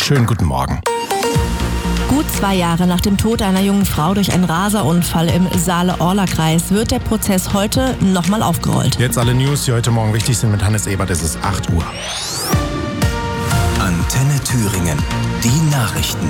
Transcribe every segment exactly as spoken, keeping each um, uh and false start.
Schönen guten Morgen. Gut zwei Jahre nach dem Tod einer jungen Frau durch einen Raserunfall im Saale-Orla-Kreis wird der Prozess heute nochmal aufgerollt. Jetzt alle News, die heute Morgen wichtig sind mit Hannes Ebert. Es ist acht Uhr. Antenne Thüringen. Die Nachrichten.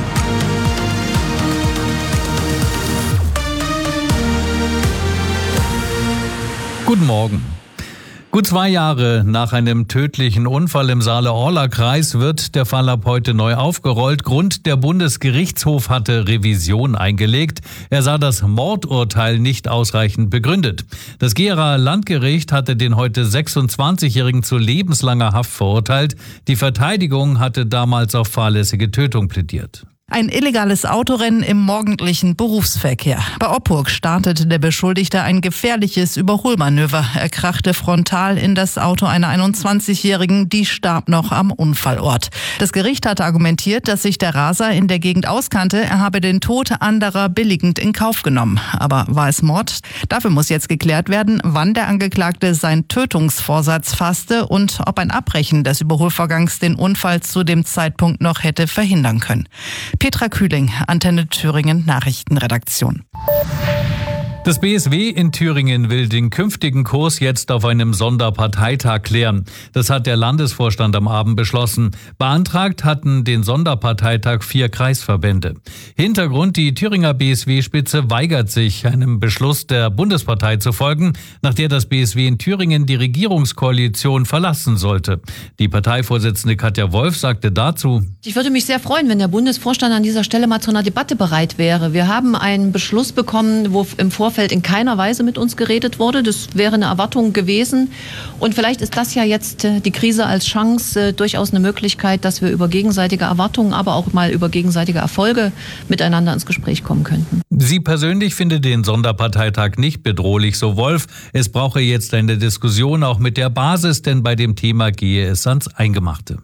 Guten Morgen. Gut zwei Jahre nach einem tödlichen Unfall im Saale-Orla-Kreis wird der Fall ab heute neu aufgerollt. Grund: der Bundesgerichtshof hatte Revision eingelegt. Er sah das Mordurteil nicht ausreichend begründet. Das Geraer Landgericht hatte den heute sechsundzwanzigjährigen zu lebenslanger Haft verurteilt. Die Verteidigung hatte damals auf fahrlässige Tötung plädiert. Ein illegales Autorennen im morgendlichen Berufsverkehr. Bei Oppurg startete der Beschuldigte ein gefährliches Überholmanöver. Er krachte frontal in das Auto einer einundzwanzigjährigen, die starb noch am Unfallort. Das Gericht hatte argumentiert, dass sich der Raser in der Gegend auskannte. Er habe den Tod anderer billigend in Kauf genommen. Aber war es Mord? Dafür muss jetzt geklärt werden, wann der Angeklagte seinen Tötungsvorsatz fasste und ob ein Abbrechen des Überholvorgangs den Unfall zu dem Zeitpunkt noch hätte verhindern können. Petra Kühling, Antenne Thüringen Nachrichtenredaktion. Das B S W in Thüringen will den künftigen Kurs jetzt auf einem Sonderparteitag klären. Das hat der Landesvorstand am Abend beschlossen. Beantragt hatten den Sonderparteitag vier Kreisverbände. Hintergrund: die Thüringer B S W-Spitze weigert sich, einem Beschluss der Bundespartei zu folgen, nach der das B S W in Thüringen die Regierungskoalition verlassen sollte. Die Parteivorsitzende Katja Wolf sagte dazu: Ich würde mich sehr freuen, wenn der Bundesvorstand an dieser Stelle mal zu einer Debatte bereit wäre. Wir haben einen Beschluss bekommen, wo im Vorfeld in keiner Weise mit uns geredet wurde. Das wäre eine Erwartung gewesen. Und vielleicht ist das ja jetzt die Krise als Chance, durchaus eine Möglichkeit, dass wir über gegenseitige Erwartungen, aber auch mal über gegenseitige Erfolge miteinander ins Gespräch kommen könnten. Sie persönlich findet den Sonderparteitag nicht bedrohlich, so Wolf. Es brauche jetzt eine Diskussion auch mit der Basis, denn bei dem Thema gehe es ans Eingemachte.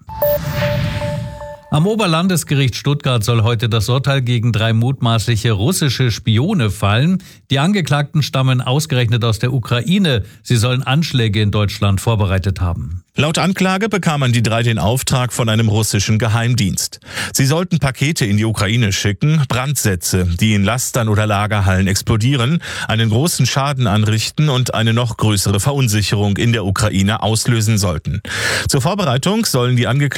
Am Oberlandesgericht Stuttgart soll heute das Urteil gegen drei mutmaßliche russische Spione fallen. Die Angeklagten stammen ausgerechnet aus der Ukraine. Sie sollen Anschläge in Deutschland vorbereitet haben. Laut Anklage bekamen die drei den Auftrag von einem russischen Geheimdienst. Sie sollten Pakete in die Ukraine schicken, Brandsätze, die in Lastern oder Lagerhallen explodieren, einen großen Schaden anrichten und eine noch größere Verunsicherung in der Ukraine auslösen sollten. Zur Vorbereitung sollen die Angeklagten